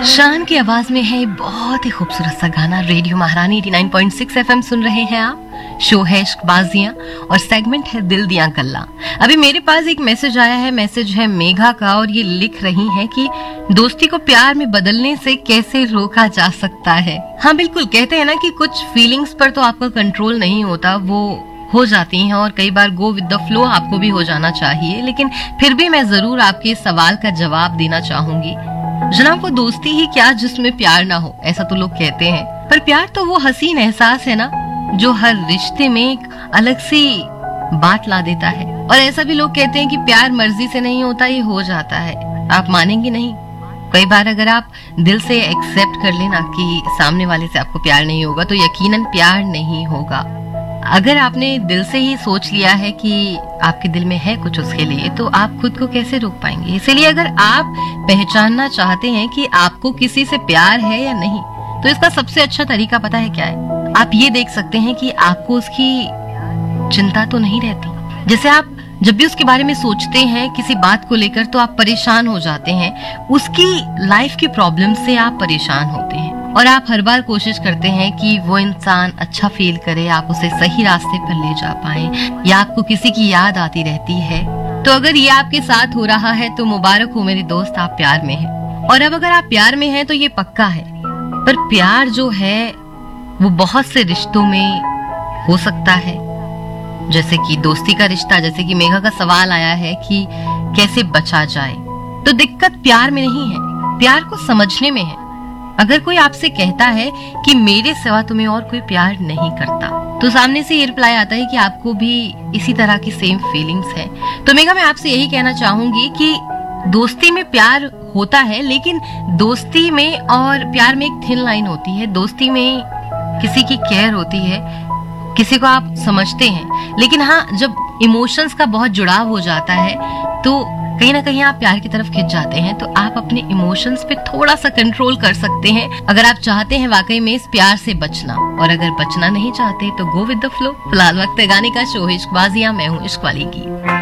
शान की आवाज में है बहुत ही खूबसूरत सा गाना। रेडियो महारानी 89.6 एफएम सुन रहे हैं आप। शो है इश्कबाजियां और सेगमेंट है दिल दियां गल्ला। अभी मेरे पास एक मैसेज आया है, मैसेज है मेघा का, और ये लिख रही हैं कि दोस्ती को प्यार में बदलने से कैसे रोका जा सकता है। हाँ बिल्कुल, कहते हैं ना कि कुछ फीलिंग्स पर तो आपका कंट्रोल नहीं होता, वो हो जाती हैं और कई बार गो विद द फ्लो आपको भी हो जाना चाहिए। लेकिन फिर भी मैं जरूर आपके सवाल का जवाब देना चाहूंगी। जनाब, वो दोस्ती ही क्या जिसमें प्यार ना हो, ऐसा तो लोग कहते हैं, पर प्यार तो वो हसीन एहसास है ना जो हर रिश्ते में एक अलग सी बात ला देता है। और ऐसा भी लोग कहते हैं कि प्यार मर्जी से नहीं होता, ये हो जाता है। आप मानेंगे नहीं, कई बार अगर आप दिल से एक्सेप्ट कर लेना कि सामने वाले से आपको प्यार नहीं होगा तो यकीनन प्यार नहीं होगा। अगर आपने दिल से ही सोच लिया है कि आपके दिल में है कुछ उसके लिए, तो आप खुद को कैसे रोक पाएंगे। इसलिए अगर आप पहचानना चाहते हैं कि आपको किसी से प्यार है या नहीं, तो इसका सबसे अच्छा तरीका पता है क्या है? आप ये देख सकते हैं कि आपको उसकी चिंता तो नहीं रहती। जैसे आप जब भी उसके बारे में सोचते हैं किसी बात को लेकर तो आप परेशान हो जाते हैं, उसकी लाइफ की प्रॉब्लम से आप परेशान होते हैं और आप हर बार कोशिश करते हैं कि वो इंसान अच्छा फील करे, आप उसे सही रास्ते पर ले जा पाएं, या आपको किसी की याद आती रहती है। तो अगर ये आपके साथ हो रहा है तो मुबारक हो मेरे दोस्त, आप प्यार में हैं। और अब अगर आप प्यार में हैं तो ये पक्का है, पर प्यार जो है वो बहुत से रिश्तों में हो सकता है, जैसे कि दोस्ती का रिश्ता। जैसे कि मेघा का सवाल आया है कि कैसे बचा जाए, तो दिक्कत प्यार में नहीं है, प्यार को समझने में है। अगर कोई आपसे कहता है कि मेरे सिवा तुम्हें और कोई प्यार नहीं करता, तो सामने से ये रिप्लाई आता है कि आपको भी इसी तरह की सेम फीलिंग्स है। तो मेघा, मैं आपसे यही कहना चाहूंगी कि दोस्ती में प्यार होता है, लेकिन दोस्ती में और प्यार में एक थिन लाइन होती है। दोस्ती में किसी की केयर होती है, किसी को आप समझते हैं, लेकिन हाँ, जब इमोशंस का बहुत जुड़ाव हो जाता है तो कहीं ना कहीं आप प्यार की तरफ खिंच जाते हैं। तो आप अपने इमोशंस पे थोड़ा सा कंट्रोल कर सकते हैं अगर आप चाहते हैं वाकई में इस प्यार से बचना। और अगर बचना नहीं चाहते तो गो विद द फ्लो। फिलहाल वक्त है गाने का। शो है इश्कबाजियां, मैं हूँ इश्क वाली की।